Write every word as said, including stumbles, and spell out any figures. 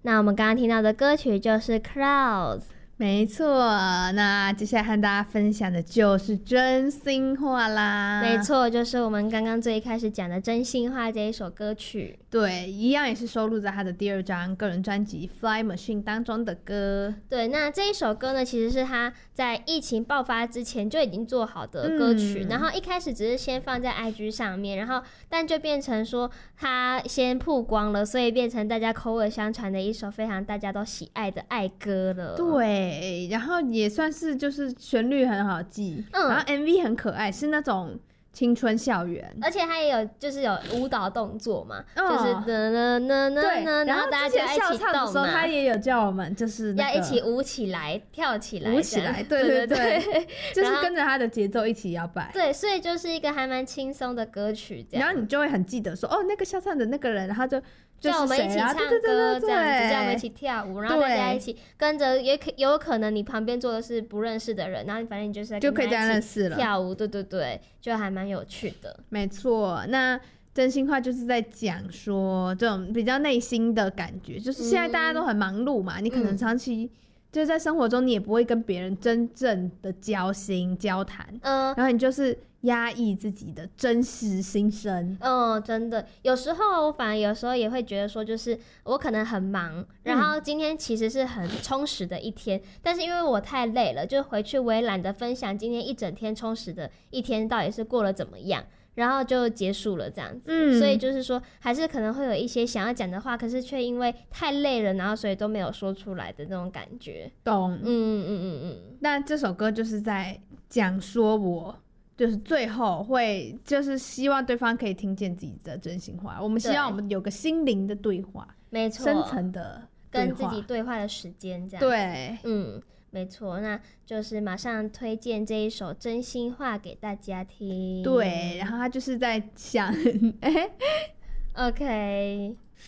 那我们刚刚听到的歌曲就是 Clouds。 没错，那接下来和大家分享的就是真心话啦。 没错，就是我们刚刚最一开始讲的真心话这一首歌曲。 对，一样也是收录在他的第二张个人专辑 Fly Machine 当中的歌。 对，那这一首歌呢，其实是他在疫情爆发之前就已经做好的歌曲，嗯、然后一开始只是先放在 I G 上面，然后但就变成说他先曝光了，所以变成大家口耳相传的一首非常大家都喜爱的爱歌了。 对，然后也算是就是旋律很好记，嗯、然后 M V 很可爱，是那种青春校园， 而且它也有就是有舞蹈动作嘛，哦、就是呢呢呢呢呢，然后大家就要一起动嘛。 他也有叫我们就是、那个、要一起舞起来、跳起来、 舞起来，对对 对, 对, 对就是跟着他的节奏一起摇摆。 对，所以就是一个还蛮轻松的歌曲这样。 然后你就会很记得说，哦，那个校唱的那个人，然后就。 叫我们一起唱歌， 对对对对对这样子，叫我们一起跳舞，然后大家一起跟着，也可有可能你旁边坐的是不认识的人，然后反正你就是就可以这样认识了， 跳舞，对对对，就还蛮有趣的。 没错，那真心话就是在讲说这种比较内心的感觉，就是现在大家都很忙碌嘛，嗯、你可能长期。就是在生活中，你也不会跟别人真正的交心交谈，嗯，然后你就是压抑自己的真实心声。 嗯，真的，有时候我反而有时候也会觉得说，就是我可能很忙，然后今天其实是很充实的一天，嗯、但是因为我太累了，就回去我也懒得分享今天一整天充实的一天到底是过了怎么样。然后就结束了这样子，嗯，所以就是说还是可能会有一些想要讲的话，可是却因为太累了，然后所以都没有说出来的那种感觉。 懂， 嗯嗯嗯嗯。 那这首歌就是在讲说我就是最后会就是希望对方可以听见自己的真心话，我们希望我们有个心灵的对话， 没错， 深层的对话， 跟自己对话的时间这样子。 对， 嗯。没错，那就是马上推荐这一首真心话给大家听。 对，然后他就是在想， OK。